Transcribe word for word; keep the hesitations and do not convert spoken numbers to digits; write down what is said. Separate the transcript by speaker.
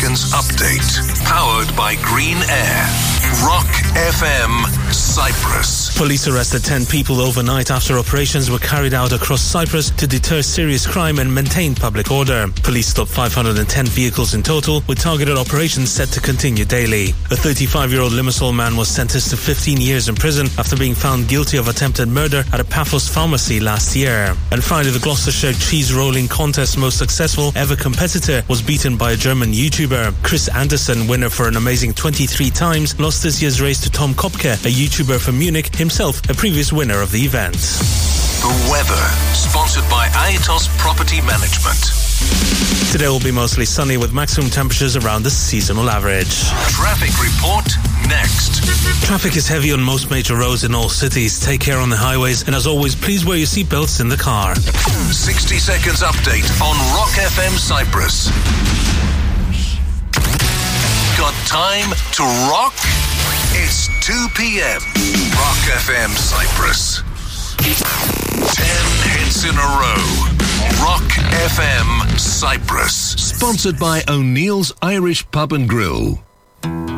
Speaker 1: seconds update. Powered by Green Air. Rock F M Cyprus.
Speaker 2: Police arrested ten people overnight after operations were carried out across Cyprus to deter serious crime and maintain public order. Police stopped five hundred ten vehicles in total, with targeted operations set to continue daily. A thirty-five-year-old Limassol man was sentenced to fifteen years in prison after being found guilty of attempted murder at a Paphos pharmacy last year. And finally, the Gloucestershire cheese rolling contest's most successful ever competitor was beaten by a German YouTuber. Chris Anderson, winner for an amazing twenty-three times, lost this year's race to Tom Kopke, a YouTuber from Munich, himself a previous winner of the event.
Speaker 1: The weather, sponsored by Aetos Property Management.
Speaker 2: Today will be mostly sunny with maximum temperatures around the seasonal average.
Speaker 1: Traffic report next.
Speaker 2: Traffic is heavy on most major roads in all cities. Take care on the highways, and as always, please wear your seatbelts in the car.
Speaker 1: sixty seconds update on Rock F M Cyprus. Got time to rock? It's two p.m. Rock F M Cyprus. Ten hits in a row. Rock F M Cyprus. Sponsored by O'Neill's Irish Pub and Grill.